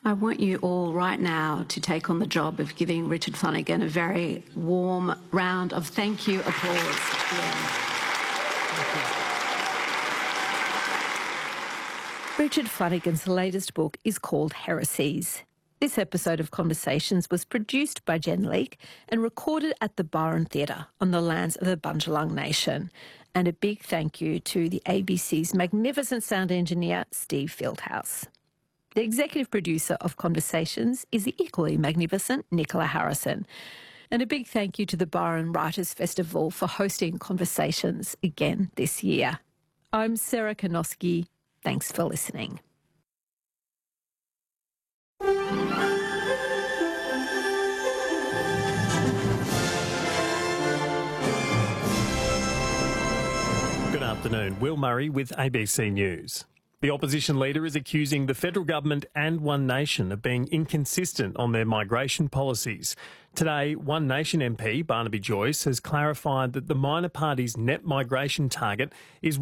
I want you all right now to take on the job of giving Richard Flanagan a very warm round of thank you applause. Richard Flanagan's latest book is called Heresies. This episode of Conversations was produced by Jen Leake and recorded at the Byron Theatre on the lands of the Bundjalung Nation. And a big thank you to the ABC's magnificent sound engineer, Steve Fieldhouse. The executive producer of Conversations is the equally magnificent Nicola Harrison. And a big thank you to the Byron Writers Festival for hosting Conversations again this year. I'm Sarah Kanoski. Thanks for listening. Good afternoon. Will Murray with ABC News. The opposition leader is accusing the federal government and One Nation of being inconsistent on their migration policies. Today, One Nation MP Barnaby Joyce has clarified that the minor party's net migration target is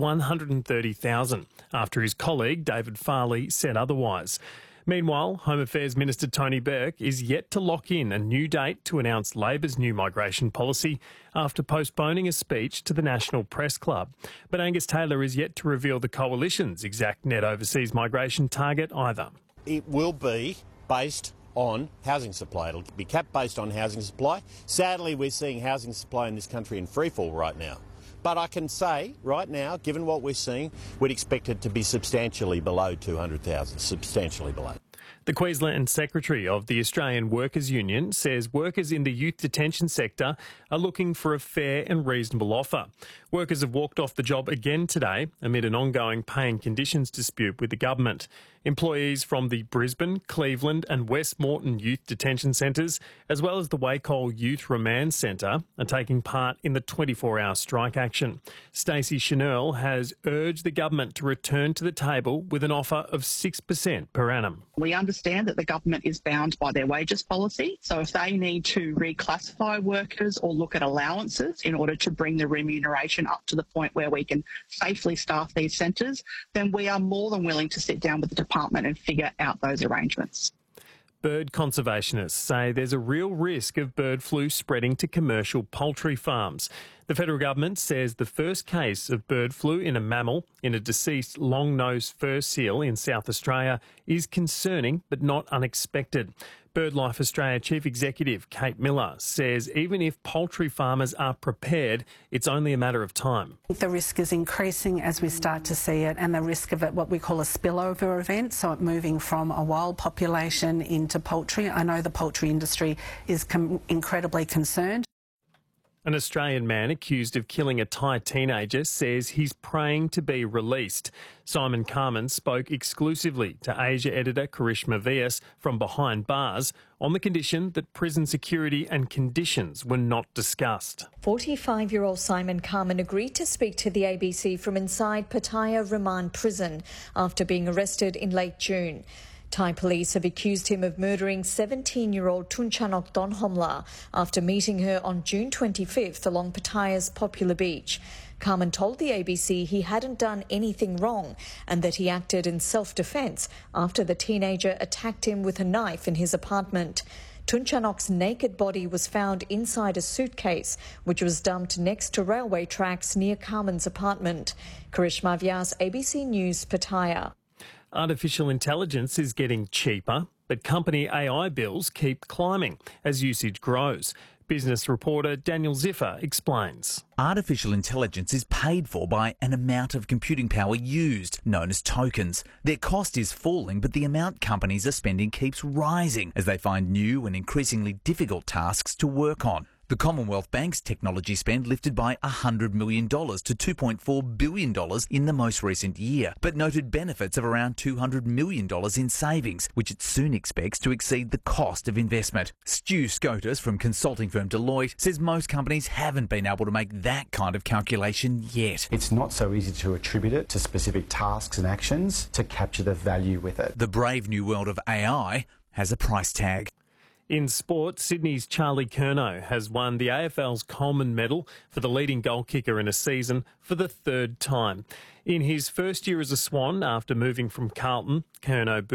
130,000, after his colleague David Farley said otherwise. Meanwhile, Home Affairs Minister Tony Burke is yet to lock in a new date to announce Labor's new migration policy after postponing a speech to the National Press Club. But Angus Taylor is yet to reveal the coalition's exact net overseas migration target either. It will be based on housing supply. It'll be capped based on housing supply. Sadly, we're seeing housing supply in this country in freefall right now. But I can say right now, given what we're seeing, we'd expect it to be substantially below 200,000, substantially below. The Queensland Secretary of the Australian Workers Union says workers in the youth detention sector are looking for a fair and reasonable offer. Workers have walked off the job again today amid an ongoing pay and conditions dispute with the government. Employees from the Brisbane, Cleveland and West Moreton youth detention centres, as well as the Wacol Youth Remand Centre, are taking part in the 24-hour strike action. Stacey Chanel has urged the government to return to the table with an offer of 6% per annum. We understand that the government is bound by their wages policy, so if they need to reclassify workers or look at allowances in order to bring the remuneration up to the point where we can safely staff these centres, then we are more than willing to sit down with the department and figure out those arrangements. Bird conservationists say there's a real risk of bird flu spreading to commercial poultry farms. The federal government says the first case of bird flu in a mammal in a deceased long-nosed fur seal in South Australia is concerning but not unexpected. BirdLife Australia Chief Executive Kate Miller says even if poultry farmers are prepared, it's only a matter of time. The risk is increasing as we start to see it, and the risk of it, what we call a spillover event, so it moving from a wild population into poultry. I know the poultry industry is incredibly concerned. An Australian man accused of killing a Thai teenager says he's praying to be released. Simon Carman spoke exclusively to Asia editor Karishma Vyas from Behind Bars on the condition that prison security and conditions were not discussed. 45-year-old Simon Carman agreed to speak to the ABC from inside Pattaya Remand Prison after being arrested in late June. Thai police have accused him of murdering 17-year-old Tunchanok Donhomla after meeting her on June 25th along Pattaya's popular beach. Carman told the ABC he hadn't done anything wrong and that he acted in self-defence after the teenager attacked him with a knife in his apartment. Tunchanok's naked body was found inside a suitcase, which was dumped next to railway tracks near Carman's apartment. Karishma Vyas, ABC News, Pattaya. Artificial intelligence is getting cheaper, but company AI bills keep climbing as usage grows. Business reporter Daniel Ziffer explains. Artificial intelligence is paid for by an amount of computing power used, known as tokens. Their cost is falling, but the amount companies are spending keeps rising as they find new and increasingly difficult tasks to work on. The Commonwealth Bank's technology spend lifted by $100 million to $2.4 billion in the most recent year, but noted benefits of around $200 million in savings, which it soon expects to exceed the cost of investment. Stu Scotus from consulting firm Deloitte says most companies haven't been able to make that kind of calculation yet. It's not so easy to attribute it to specific tasks and actions to capture the value with it. The brave new world of AI has a price tag. In sport, Sydney's Charlie Curnow has won the AFL's Coleman Medal for the leading goal kicker in a season for the third time. In his first year as a Swan after moving from Carlton, Curnow